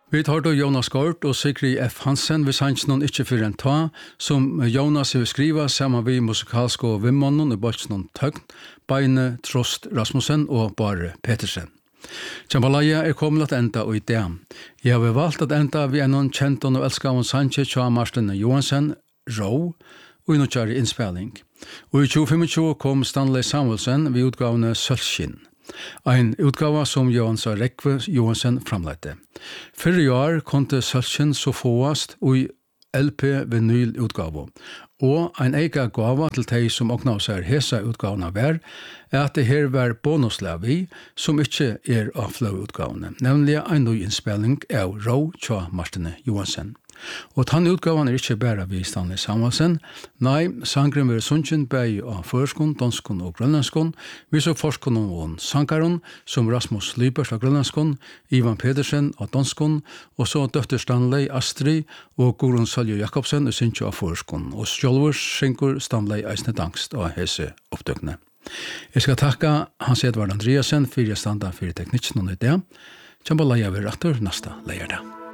Vi tar då Jonas Gård og Sigrid F. Hansen hvis han ikke noen ikke for en ta, som Jonas har skrivet sammen med musikalske og vimmannen i Bolsjøen Tøgn, Beine Trost Rasmussen og Bare Petersen. Jambalaya kommet til enda og i det. Jeg har valgt at enda vi en kjent og elskede Sanchez og Martin Johansen, Rå, og i noe innspilling. Og i 2025 kom Stanley Samuelsen ved utgavene Sølskin. En utgave som Johan Rekve Johansen framledte. Før i år kunne Sølskin så fåast og i LP-vinyl utgave. Og en ega gava til de som åkna seg hesa utgavene var, at det her var bonuslevi som ikke av flow-utgavene, nemlig en ny innspilling av Rå tja Martin Johansen. Og tann utgaven ikke bare vi Stanley Samuelsen, nei, sangren vil sunnkjen bæg av førskon, danskon og grønlandskon, vi så forskon og sangaren som Rasmus Lybers av grønlandskon, Ivan Pedersen av danskon, og så døtter Stanley Astrid og Gurun Saljo Jakobsen og synkje av førskon, og sjølver synker Stanley Eisne Dangst og hese oppdøkne. Jeg skal takke Hans Edvard Andreasen for jeg standa for teknikken og det. Jambalaya vil rettur nesta leierdag.